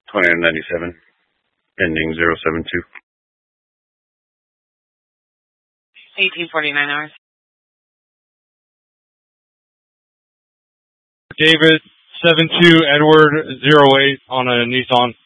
2997, ending 072. 1849 hours. David, 72 Edward 08 on a Nissan.